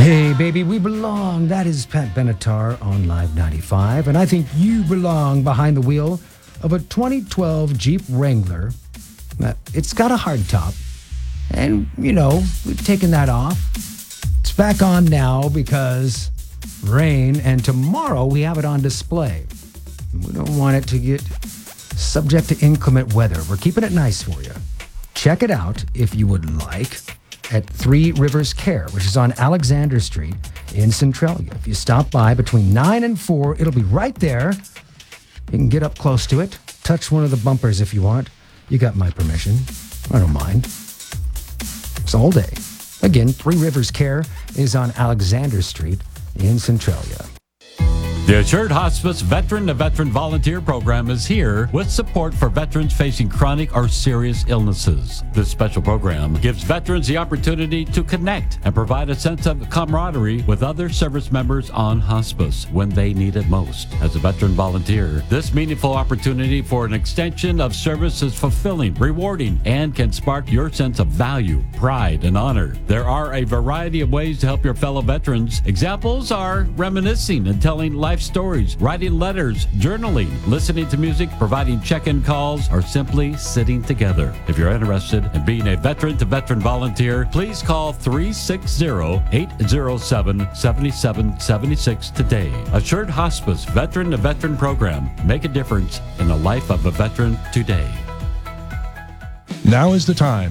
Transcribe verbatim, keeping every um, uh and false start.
Hey, baby, we belong. That is Pat Benatar on Live ninety-five. And I think you belong behind the wheel of a twenty twelve Jeep Wrangler. Uh, It's got a hard top. And, you know, we've taken that off. It's back on now because rain, and tomorrow we have it on display. We don't want it to get subject to inclement weather. We're keeping it nice for you. Check it out if you would like at Three Rivers Care, which is on Alexander Street in Centralia. If you stop by between nine and four, it'll be right there. You can get up close to it, touch one of the bumpers if you want. You got my permission. I don't mind. It's all day. Again, Three Rivers Care is on Alexander Street in Centralia. The Assured Hospice Veteran to Veteran Volunteer Program is here with support for veterans facing chronic or serious illnesses. This special program gives veterans the opportunity to connect and provide a sense of camaraderie with other service members on hospice when they need it most. As a veteran volunteer, this meaningful opportunity for an extension of service is fulfilling, rewarding, and can spark your sense of value, pride, and honor. There are a variety of ways to help your fellow veterans. Examples are reminiscing and telling life stories, writing letters, journaling, listening to music, providing check-in calls, or simply sitting together. If you're interested in being a veteran to veteran volunteer, please call three six zero, eight zero seven, seven seven seven six today. Assured Hospice Veteran to Veteran Program. Make a difference in the life of a veteran today. Now is the time